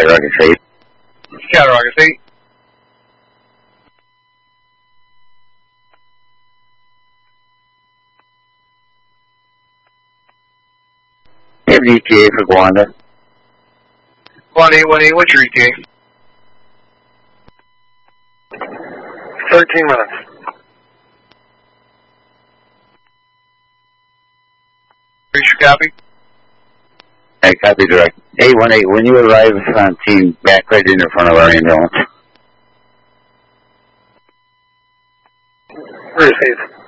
Cattaraugus 8. Cattaraugus 8. You have the ETA for Guanda. Guanda 818, what's your ETA? 13 minutes. Reach your copy? I copy direct. 818, when you arrive on team, back right in front of our ambulance. Received.